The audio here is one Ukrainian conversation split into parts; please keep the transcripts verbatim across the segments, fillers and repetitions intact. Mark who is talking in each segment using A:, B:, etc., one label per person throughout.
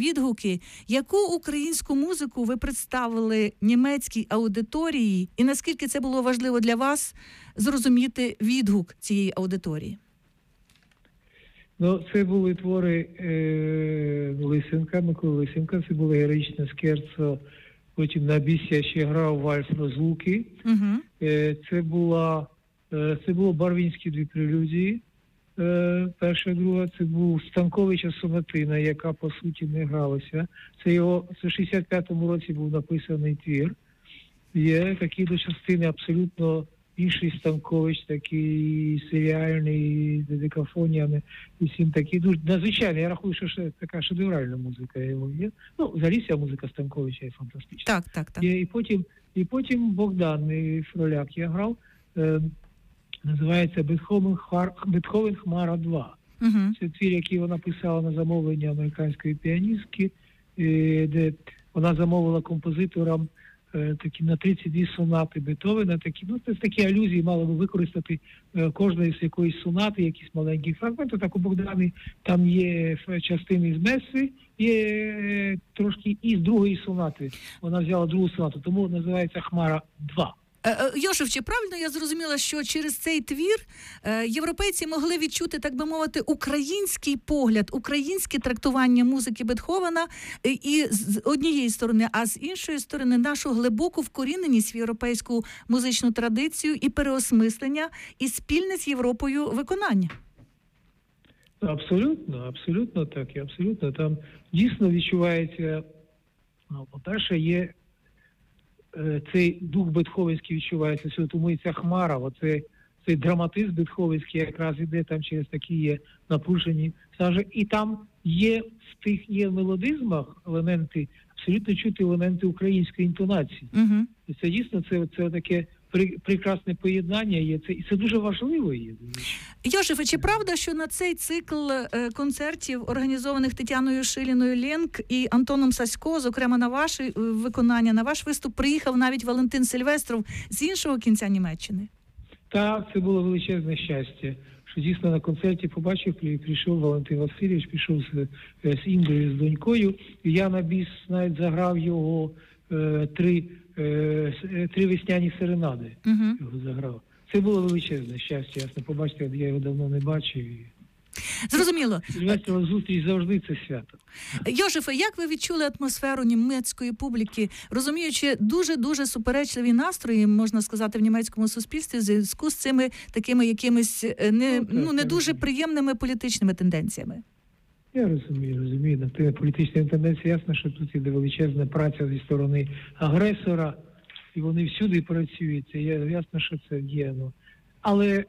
A: відгуки, яку українську музику ви представили німецькій аудиторії, і наскільки це було важливо для вас зрозуміти відгук цієї аудиторії?
B: Ну, це були твори е, Лисенка, Миколи Лисенка, це було героїчне скерцо, потім на бісі я ще грав вальс розлуки.
A: Угу.
B: Е, це, була, е, це було Барвінські дві прелюдії, е, перша і друга, це був Станковича сонатина, яка по суті не гралася. Це його, це в шістдесят п'ятому році був написаний твір. Є такі до частини абсолютно інший Станкович, такий серіальний, з декафоніями, і всім такий, дуже надзвичайний. Я рахую, що ще така шедевральна музика його є. Ну, взагалі вся музика Станковича є фантастична.
A: Так, так, так.
B: І, і, потім, і потім Богдан і Фроляк я грав, е, називається «Бетховен, Хмар, Бетховен Хмара два».
A: Угу.
B: Це твір, який вона писала на замовлення американської піаністки, е, де вона замовила композиторам такі на тридцять дві сонати Бетховена, такі, ну, це такі алюзії мали би використати е, кожної з якоїсь сонати, якісь маленькі фрагменти. Так у Богдані там є частини з меси, є е, трошки і з другої сонати. Вона взяла другу сонату, тому називається «Хмара два».
A: Йошеф, чи правильно я зрозуміла, що через цей твір європейці могли відчути, так би мовити, український погляд, українське трактування музики Бетховена і з однієї сторони, а з іншої сторони нашу глибоку вкоріненість в європейську музичну традицію і переосмислення, і спільне з Європою виконання?
B: Абсолютно, абсолютно так, і абсолютно. Там дійсно відчувається, ну, по-перше, є цей дух бетховенський відчувається, що тому і ця хмара, оце, цей драматизм бетховенський якраз іде там через такі є напружені. І там є в тих є мелодизмах елементи, абсолютно чути елементи української інтонації.
A: Угу.
B: І це дійсно це, це таке прекрасне поєднання є, це, і це дуже важливо є.
A: Йошефе, чи правда, що на цей цикл е, концертів, організованих Тетяною Шиліною Ленк і Антоном Сасько, зокрема на ваше е, виконання, на ваш виступ приїхав навіть Валентин Сильвестров з іншого кінця Німеччини?
B: Так, це було величезне щастя, що дійсно на концерті побачив, прийшов Валентин Васильович, пішов з, з Інгою, з донькою, і я на біс навіть заграв його е, три Три весняні серенади
A: uh-huh.
B: його заграв. Це було величезне щастя, ясно, побачите, я його давно не бачив.
A: Зрозуміло.
B: Сильвестрова зустріч завжди це свято.
A: Йошефе, як ви відчули атмосферу німецької публіки, розуміючи дуже-дуже суперечливі настрої, можна сказати, в німецькому суспільстві в зв'язку з цими такими якимись не, ну, ну, не дуже приємними політичними тенденціями?
B: Я розумію, розумію. На тими політичними тенденціями ясно, що тут іде величезна праця зі сторони агресора, і вони всюди працюють. Це ясно, що це є. Ну. Але,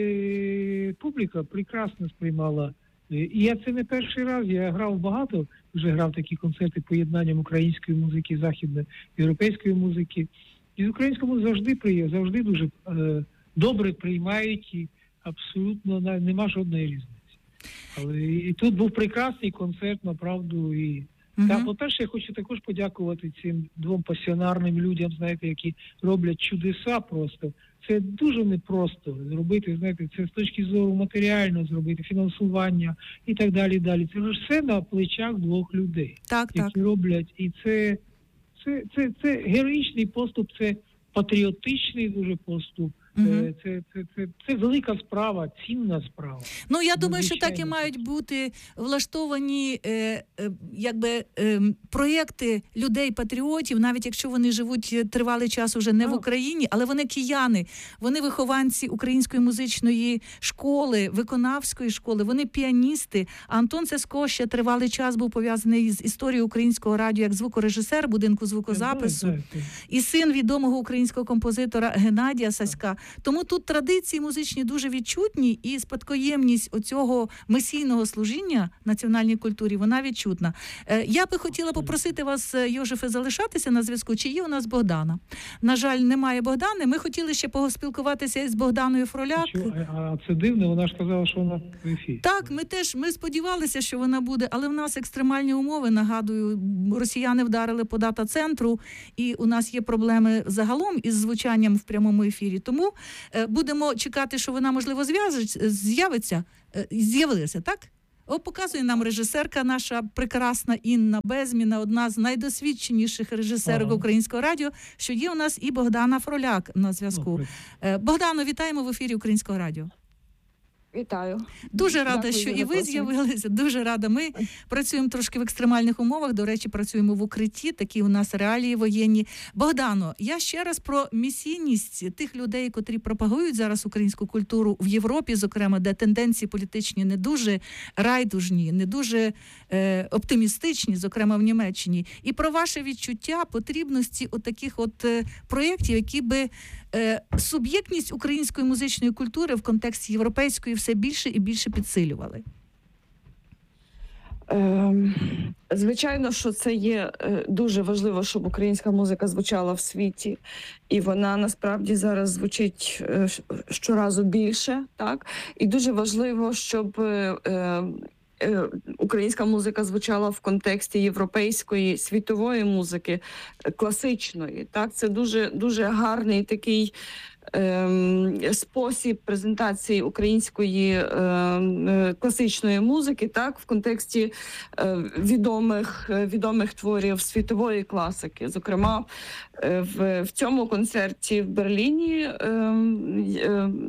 B: але публіка прекрасно сприймала. І я це не перший раз, я грав багато, вже грав такі концерти поєднанням української музики, західноєвропейської музики. І з українською музикою завжди приє, завжди дуже е, добре приймають і абсолютно нема жодної різниці. Але і тут був прекрасний концерт, направду. І uh-huh. та, по-перше, я хочу також подякувати цим двом пасіонарним людям, знаєте, які роблять чудеса просто. Це дуже непросто зробити, знаєте, це з точки зору матеріально зробити, фінансування і так далі, далі. Це ж все на плечах двох людей,
A: так,
B: які
A: так.
B: роблять. І це, це, це, це героїчний поступ, це патріотичний дуже поступ. Uh-huh. Це, це, це, це велика справа, цінна справа.
A: Ну, я думаю, що так і мають бути влаштовані е, е, якби, е, проєкти людей-патріотів, навіть якщо вони живуть тривалий час уже не в Україні, але вони кияни, вони вихованці української музичної школи, виконавської школи, вони піаністи. А Антон Сасько ще тривалий час був пов'язаний з історією українського радіо як звукорежисер будинку звукозапису,
B: так, так, так.
A: і син відомого українського композитора Геннадія Саська. Тому тут традиції музичні дуже відчутні, і спадкоємність оцього месійного служіння національній культурі, вона відчутна. Я би хотіла попросити вас, Йошефе, залишатися на зв'язку. Чи є у нас Богдана? На жаль, немає Богдани. Ми хотіли ще поспілкуватися із Богданою Фроляк.
B: А це дивно, вона ж казала, що вона в ефірі.
A: Так, ми теж, ми сподівалися, що вона буде, але в нас екстремальні умови, нагадую, росіяни вдарили по дата-центру, і у нас є проблеми загалом із звучанням в прямому ефірі. Тому будемо чекати, що вона, можливо, з'явиться. З'явилася, так? О, показує нам режисерка наша прекрасна Інна Безміна, одна з найдосвідченіших режисерок
B: Ага.
A: Українського радіо, що є у нас і Богдана Фроляк на зв'язку. Е, Богдано, вітаємо в ефірі Українського радіо.
C: Вітаю.
A: Дуже рада,
C: Дякую
A: що
C: за
A: і ви
C: запрошення.
A: з'явилися. Дуже рада. Ми працюємо трошки в екстремальних умовах. До речі, працюємо в укритті. Такі у нас реалії воєнні. Богдано, я ще раз про місійність тих людей, котрі пропагують зараз українську культуру в Європі, зокрема, де тенденції політичні не дуже райдужні, не дуже е, оптимістичні, зокрема в Німеччині. І про ваше відчуття потрібності отаких от е, проєктів, які би е, суб'єктність української музичної культури в контексті європейської все більше і більше підсилювали.
C: Ем, Звичайно, що це є е, дуже важливо, щоб українська музика звучала в світі, і вона насправді зараз звучить е, щ- щоразу більше, так? І дуже важливо, щоб е, е, е, українська музика звучала в контексті європейської світової музики, е, класичної. Так, це дуже дуже гарний такий ем, спосіб презентації української ем, е, класичної музики, так, в контексті е, відомих е, відомих творів світової класики. Зокрема, е, в, в цьому концерті в Берліні ем, й- ем,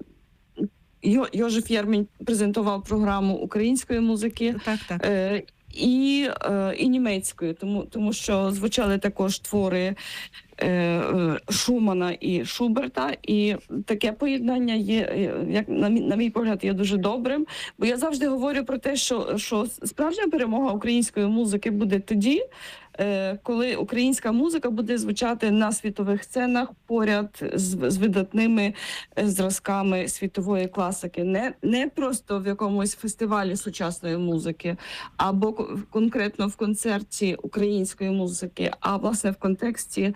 C: Йо- Йожеф Єрмінь презентував програму української музики.
A: Так, так.
C: Е, І, е, і німецькою, тому, тому що звучали також твори е, е, Шумана і Шуберта, і таке поєднання є, е, як на мій, на мій погляд, є дуже добрим. Бо я завжди говорю про те, що, що справжня перемога української музики буде тоді, е, коли українська музика буде звучати на світових сценах поряд з, з видатними е, зразками світової класики. Не, не просто в якомусь фестивалі сучасної музики, або ко- конкретно в концерті української музики, а власне в контексті,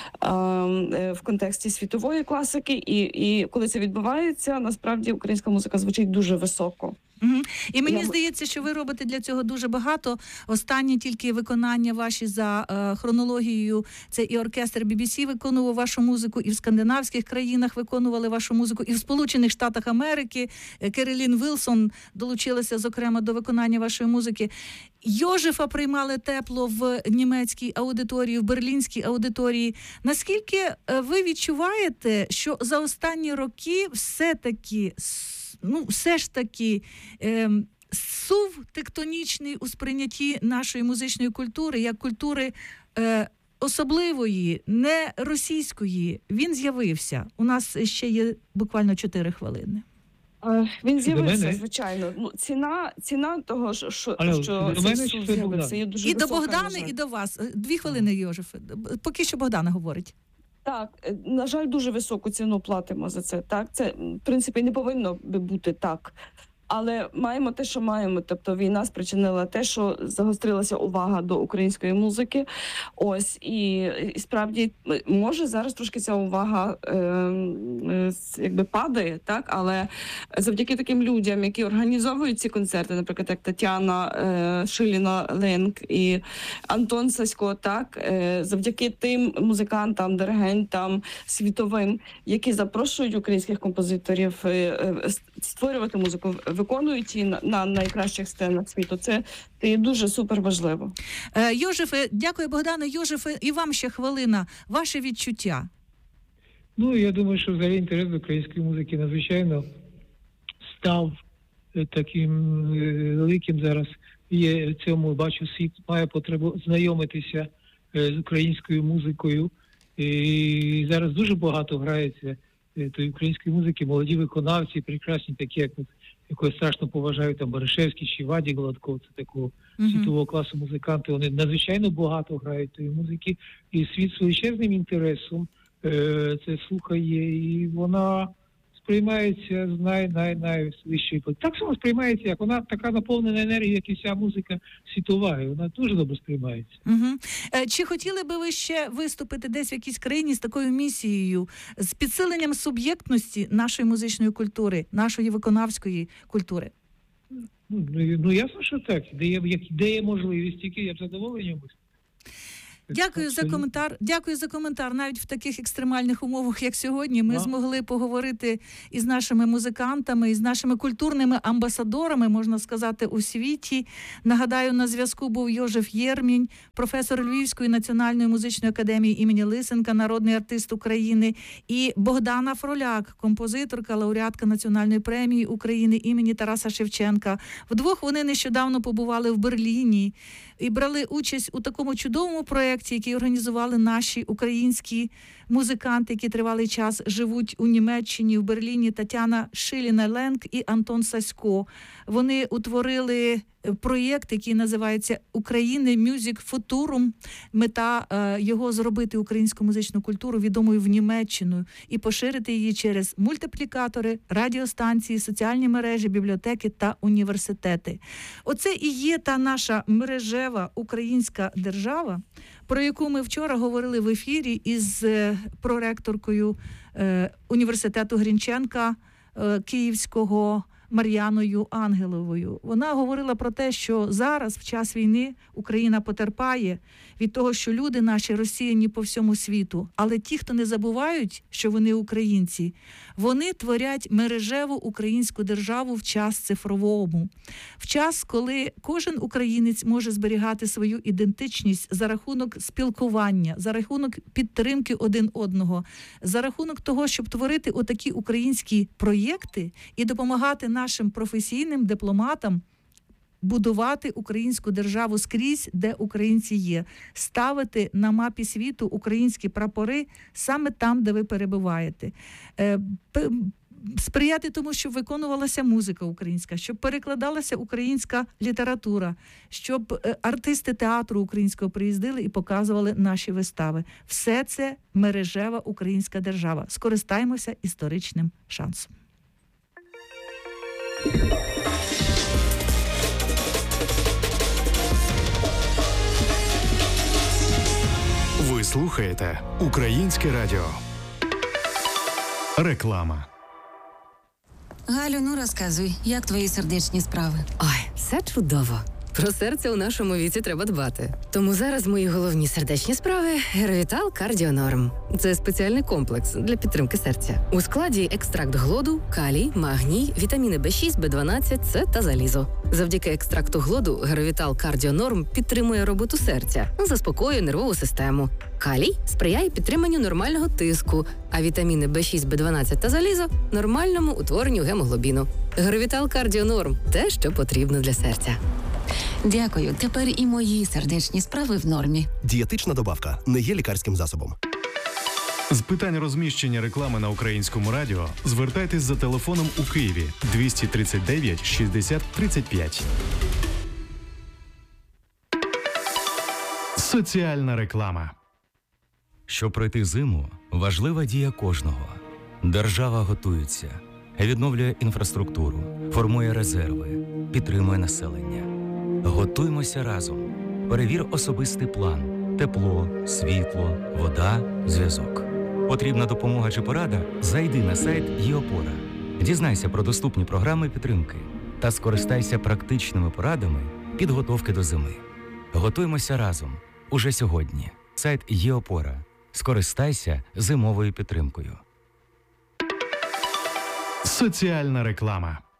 C: ем, е, в контексті світової класики. І, і коли це відбувається, насправді українська музика звучить дуже високо.
A: Мгм. І мені
C: Я б-
A: здається, що ви робите для цього дуже багато. Останні тільки виконання ваші за е, хронологією. Це і оркестр бі бі сі виконував вашу музику, і в скандинавських країнах виконували вашу музику, і в Сполучених Штатах Америки е, Керолін Вілсон долучилася, зокрема, до виконання вашої музики. Йожефа приймали тепло в німецькій аудиторії, в берлінській аудиторії. Наскільки е, ви відчуваєте, що за останні роки все-таки, с- ну, все ж таки, ем, сув тектонічний у сприйнятті нашої музичної культури, як культури е, особливої, не російської, він з'явився? У нас ще є буквально чотири хвилини.
C: Е, Він
B: До
C: з'явився,
B: мене?
C: звичайно. Ну, ціна, ціна того, що, що,
B: Алло,
C: що
B: до
C: цей
B: мене
C: суд
B: чи до
C: з'явився,
B: Богдана?
C: є дуже
A: І до
C: висока, на
A: Богдани,
C: жаль.
A: і до вас. Е, Дві хвилини, Йожефе. Поки що Богдана говорить.
C: Так, е, на жаль, дуже високу ціну платимо за це. Так, це м, в принципі не повинно би бути так. Але маємо те, що маємо. Тобто війна спричинила те, що загострилася увага до української музики. Ось і, і справді м, може зараз трошки ця увага е, е, с- якби падає, так, але завдяки таким людям, які організовують ці концерти, наприклад, як Тетяна е, Шиліна Ленк і Антон Сасько, так, е, завдяки тим музикантам, диригентам світовим, які запрошують українських композиторів е, е, с- створювати музику, виконують її на, на найкращих сценах світу. Це, це є дуже супер важливо.
A: Е, Йожефе, дякую, Богдане. Йожефе, і вам ще хвилина. Ваше відчуття.
B: Ну, я думаю, що взагалі інтерес до української музики надзвичайно став е, таким е, великим зараз. Є в цьому, бачу, світ має потребу знайомитися е, з українською музикою. І зараз дуже багато грається е, тої української музики, молоді виконавці, прекрасні, такі, як от, якого я страшно поважаю, там Баришевський чи Вадік Гладков, це такого
A: Мгм.
B: світового класу музиканти. Вони надзвичайно багато грають тої музики, і світ з величезним інтересом е, це слухає, і вона сприймається з най най найвищої. Так само сприймається, як вона така наповнена енергією, як і вся музика світова, і вона дуже добре сприймається.
A: Угу. Чи хотіли би ви ще виступити десь в якійсь країні з такою місією, з підсиленням суб'єктності нашої музичної культури, нашої виконавської культури?
B: Ну, ну ясно, що так. Де є, як, де є можливість, тільки я б задоволенням.
A: Дякую за
B: Абсолютно.
A: коментар. Дякую за коментар. Навіть в таких екстремальних умовах, як сьогодні, ми
B: А.
A: змогли поговорити із нашими музикантами, із нашими культурними амбасадорами, можна сказати, у світі. Нагадаю, на зв'язку був Йожеф Єрмінь, професор Львівської національної музичної академії імені Лисенка, народний артист України, і Богдана Фроляк, композиторка, лауреатка Національної премії України імені Тараса Шевченка. Вдвох вони нещодавно побували в Берліні і брали участь у такому чудовому проєкті, який організували наші українські музиканти, які тривалий час живуть у Німеччині, в Берліні, Тетяна Шиліна-Ленк і Антон Сасько. Вони утворили проєкт, який називається «України Music Futurum». Мета е, його зробити українську музичну культуру відомою в Німеччину і поширити її через мультиплікатори, радіостанції, соціальні мережі, бібліотеки та університети. Оце і є та наша мережева українська держава, про яку ми вчора говорили в ефірі із е, проректоркою е, університету Грінченка е, Київського Мар'яною Ангеловою. Вона говорила про те, що зараз, в час війни, Україна потерпає від того, що люди наші розсіяні по всьому світу. Але ті, хто не забувають, що вони українці, вони творять мережеву українську державу в час цифровому. В час, коли кожен українець може зберігати свою ідентичність за рахунок спілкування, за рахунок підтримки один одного, за рахунок того, щоб творити отакі українські проєкти і допомагати нашим професійним дипломатам будувати українську державу скрізь, де українці є, ставити на мапі світу українські прапори саме там, де ви перебуваєте. Е, п- сприяти тому, щоб виконувалася музика українська, щоб перекладалася українська література, щоб е, артисти театру українського приїздили і показували наші вистави. Все це мережева українська держава. Скористаємося історичним шансом.
D: Ви слухаєте Українське радіо. Реклама.
E: Галю, ну розказуй, як твої сердечні справи?
F: Ой, все чудово. Про серце у нашому віці треба дбати. Тому зараз мої головні сердечні справи – Геровітал Кардіонорм. Це спеціальний комплекс для підтримки серця. У складі екстракт глоду, калій, магній, вітаміни Б шість, Б дванадцять, С та залізо. Завдяки екстракту глоду Геровітал Кардіонорм підтримує роботу серця, заспокоює нервову систему. Калій сприяє підтриманню нормального тиску, а вітаміни Б шість, Б дванадцять та залізо – нормальному утворенню гемоглобіну. Геровітал Кардіонорм – те, що потрібно для серця.
E: Дякую, тепер і мої сердечні справи в нормі.
G: Дієтична добавка не є лікарським засобом.
D: З питань розміщення реклами на Українському радіо звертайтесь за телефоном у Києві двісті тридцять дев'ять шістдесят тридцять п'ять. Соціальна реклама.
H: Щоб пройти зиму, важлива дія кожного. Держава готується, відновлює інфраструктуру, формує резерви, підтримує населення. Готуймося разом. Перевір особистий план. Тепло, світло, вода, зв'язок. Потрібна допомога чи порада? Зайди на сайт ЄОпора. Дізнайся про доступні програми підтримки та скористайся практичними порадами підготовки до зими. Готуймося разом. Уже сьогодні. Сайт ЄОпора. Скористайся зимовою підтримкою.
D: Соціальна реклама.